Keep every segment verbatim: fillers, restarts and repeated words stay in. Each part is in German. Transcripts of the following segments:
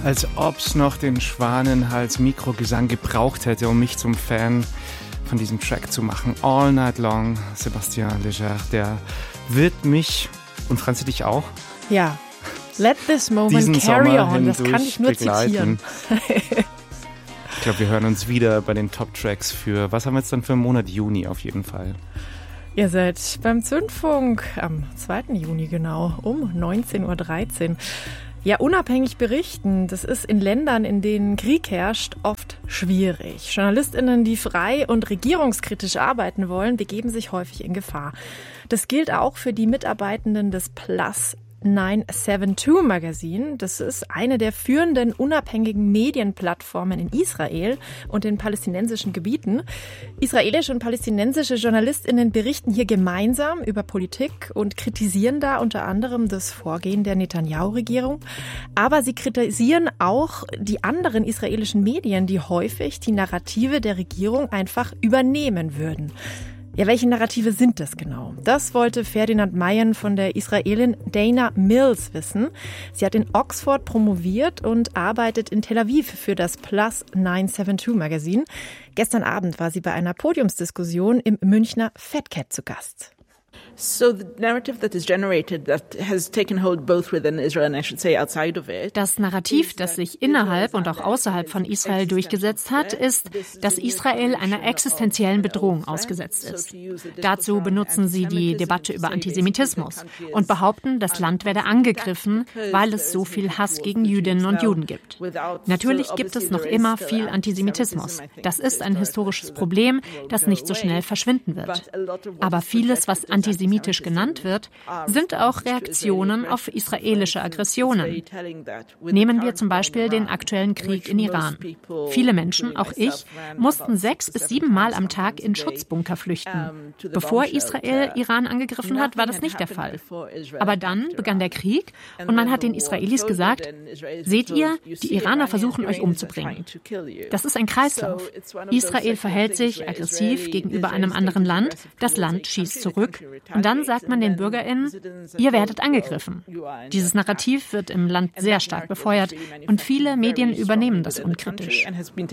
Als ob's noch den Schwanenhals-Mikrogesang gebraucht hätte, um mich zum Fan von diesem Track zu machen. All Night Long, Sébastien Léger, der wird mich, und Franzi dich auch, ja, let this moment carry on, das kann ich nur begleiten. Zitieren. Ich glaube, wir hören uns wieder bei den Top-Tracks für, was haben wir jetzt dann für einen Monat? Juni auf jeden Fall. Ihr seid beim Zündfunk am zweiten Juni genau, um neunzehn Uhr dreizehn. Ja, unabhängig berichten, das ist in Ländern, in denen Krieg herrscht, oft schwierig. JournalistInnen, die frei und regierungskritisch arbeiten wollen, begeben sich häufig in Gefahr. Das gilt auch für die Mitarbeitenden des Plus neun sieben zwei Magazin. Das ist eine der führenden unabhängigen Medienplattformen in Israel und den palästinensischen Gebieten. Israelische und palästinensische JournalistInnen berichten hier gemeinsam über Politik und kritisieren da unter anderem das Vorgehen der Netanyahu-Regierung. Aber sie kritisieren auch die anderen israelischen Medien, die häufig die Narrative der Regierung einfach übernehmen würden. Ja, welche Narrative sind das genau? Das wollte Ferdinand Mayen von der Israelin Dana Mills wissen. Sie hat in Oxford promoviert und arbeitet in Tel Aviv für das Plus neun sieben zwei Magazin. Gestern Abend war sie bei einer Podiumsdiskussion im Münchner Fat Cat zu Gast. So the narrative that is generated that has taken hold both within Israel and I should say outside of it. Das Narrativ, das sich innerhalb und auch außerhalb von Israel durchgesetzt hat, ist, dass Israel einer existenziellen Bedrohung ausgesetzt ist. Dazu benutzen sie die Debatte über Antisemitismus und behaupten, das Land werde angegriffen, weil es so viel Hass gegen Jüdinnen und Juden gibt. Natürlich gibt es noch immer viel Antisemitismus. Das ist ein historisches Problem, das nicht so schnell verschwinden wird. Aber vieles, was antisemitisch genannt wird, sind auch Reaktionen auf israelische Aggressionen. Nehmen wir zum Beispiel den aktuellen Krieg in Iran. Viele Menschen, auch ich, mussten sechs bis sieben Mal am Tag in Schutzbunker flüchten. Bevor Israel Iran angegriffen hat, war das nicht der Fall. Aber dann begann der Krieg und man hat den Israelis gesagt, seht ihr, die Iraner versuchen euch umzubringen. Das ist ein Kreislauf. Israel verhält sich aggressiv gegenüber einem anderen Land, das Land schießt zurück. Und dann sagt man den BürgerInnen, ihr werdet angegriffen. Dieses Narrativ wird im Land sehr stark befeuert und viele Medien übernehmen das unkritisch.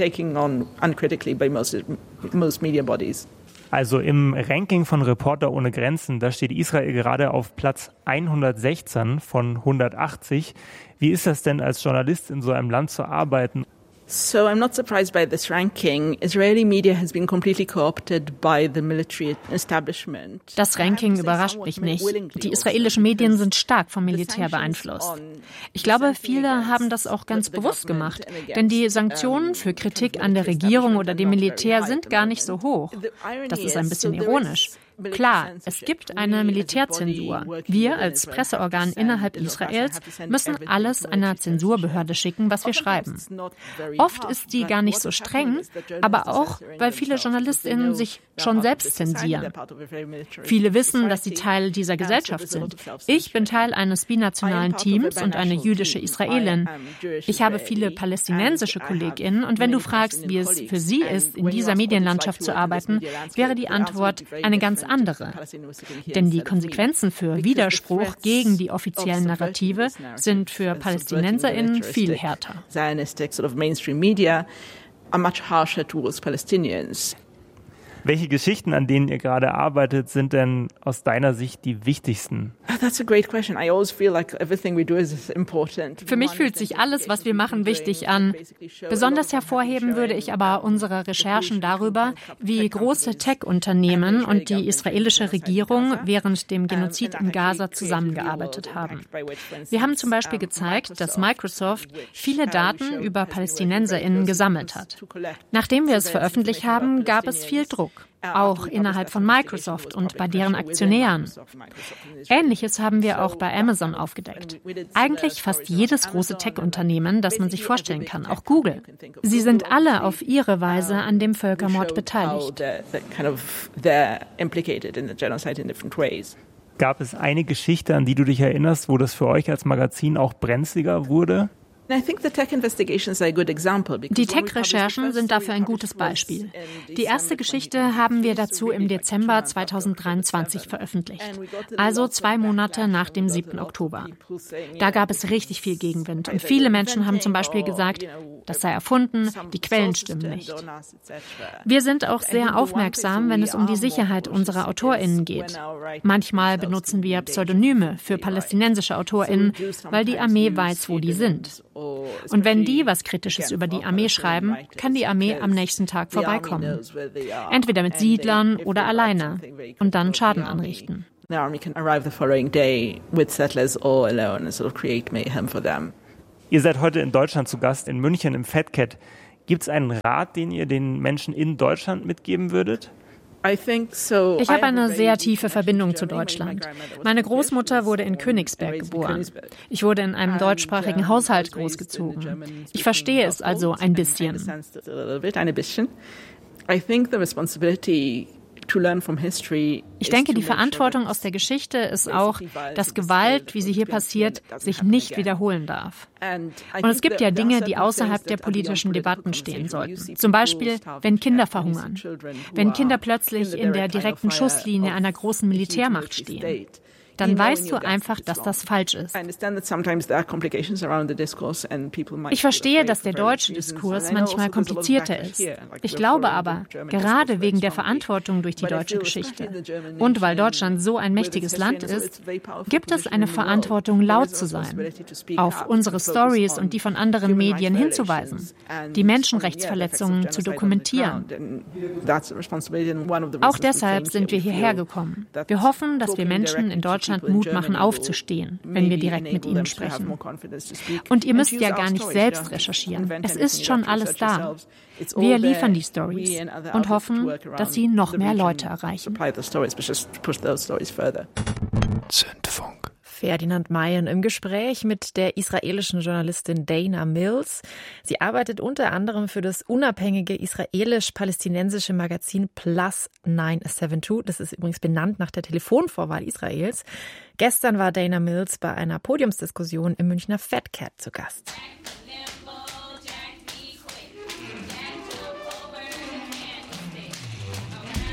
Also im Ranking von Reporter ohne Grenzen, da steht Israel gerade auf Platz hundertsechzehn von hundertachtzig. Wie ist das denn als Journalist in so einem Land zu arbeiten? So I'm not surprised by this ranking. Israeli media has been completely co-opted by the military establishment. Das Ranking überrascht mich nicht. Die israelischen Medien sind stark vom Militär beeinflusst. Ich glaube, viele haben das auch ganz bewusst gemacht, denn die Sanktionen für Kritik an der Regierung oder dem Militär sind gar nicht so hoch. Das ist ein bisschen ironisch. Klar, es gibt eine Militärzensur. Wir als Presseorgan innerhalb Israels müssen alles einer Zensurbehörde schicken, was wir schreiben. Oft ist die gar nicht so streng, aber auch, weil viele JournalistInnen sich schon selbst zensieren. Viele wissen, dass sie Teil dieser Gesellschaft sind. Ich bin Teil eines binationalen Teams und eine jüdische Israelin. Ich habe viele palästinensische KollegInnen und wenn du fragst, wie es für sie ist, in dieser Medienlandschaft zu arbeiten, wäre die Antwort eine ganz andere. Denn die Konsequenzen für Widerspruch gegen die offiziellen Narrative sind für PalästinenserInnen viel härter. Welche Geschichten, an denen ihr gerade arbeitet, sind denn aus deiner Sicht die wichtigsten? Für mich fühlt sich alles, was wir machen, wichtig an. Besonders hervorheben würde ich aber unsere Recherchen darüber, wie große Tech-Unternehmen und die israelische Regierung während dem Genozid in Gaza zusammengearbeitet haben. Wir haben zum Beispiel gezeigt, dass Microsoft viele Daten über PalästinenserInnen gesammelt hat. Nachdem wir es veröffentlicht haben, gab es viel Druck. Auch innerhalb von Microsoft und bei deren Aktionären. Ähnliches haben wir auch bei Amazon aufgedeckt. Eigentlich fast jedes große Tech-Unternehmen, das man sich vorstellen kann, auch Google. Sie sind alle auf ihre Weise an dem Völkermord beteiligt. Gab es eine Geschichte, an die du dich erinnerst, wo das für euch als Magazin auch brenzliger wurde? Die Tech-Recherchen sind dafür ein gutes Beispiel. Die erste Geschichte haben wir dazu im Dezember zweitausenddreiundzwanzig veröffentlicht, also zwei Monate nach dem siebten Oktober. Da gab es richtig viel Gegenwind und viele Menschen haben zum Beispiel gesagt, das sei erfunden, die Quellen stimmen nicht. Wir sind auch sehr aufmerksam, wenn es um die Sicherheit unserer AutorInnen geht. Manchmal benutzen wir Pseudonyme für palästinensische AutorInnen, weil die Armee weiß, wo die sind. Und wenn die was Kritisches über die Armee schreiben, kann die Armee am nächsten Tag vorbeikommen. Entweder mit Siedlern oder alleine und dann Schaden anrichten. Ihr seid heute in Deutschland zu Gast, in München im Fat Cat. Gibt es einen Rat, den ihr den Menschen in Deutschland mitgeben würdet? Ich habe eine sehr tiefe Verbindung zu Deutschland. Meine Großmutter wurde in Königsberg geboren. Ich wurde in einem deutschsprachigen Haushalt großgezogen. Ich verstehe es also ein bisschen. Ich denke, die Verantwortung aus der Geschichte ist auch, dass Gewalt, wie sie hier passiert, sich nicht wiederholen darf. Und es gibt ja Dinge, die außerhalb der politischen Debatten stehen sollten. Zum Beispiel, wenn Kinder verhungern, wenn Kinder plötzlich in der direkten Schusslinie einer großen Militärmacht stehen. Dann weißt du einfach, dass das falsch ist. Ich verstehe, dass der deutsche Diskurs manchmal komplizierter ist. Ich glaube aber, gerade wegen der Verantwortung durch die deutsche Geschichte und weil Deutschland so ein mächtiges Land ist, gibt es eine Verantwortung, laut zu sein, auf unsere Stories und die von anderen Medien hinzuweisen, die Menschenrechtsverletzungen zu dokumentieren. Auch deshalb sind wir hierher gekommen. Wir hoffen, dass wir Menschen in Deutschland Mut machen, aufzustehen, wenn wir direkt mit ihnen sprechen. Und ihr müsst ja gar nicht selbst recherchieren. Es ist schon alles da. Wir liefern die Stories und hoffen, dass sie noch mehr Leute erreichen. Zündfunk. Ferdinand Mayen im Gespräch mit der israelischen Journalistin Dana Mills. Sie arbeitet unter anderem für das unabhängige israelisch-palästinensische Magazin Plus neun sieben zwei. Das ist übrigens benannt nach der Telefonvorwahl Israels. Gestern war Dana Mills bei einer Podiumsdiskussion im Münchner Fat Cat zu Gast.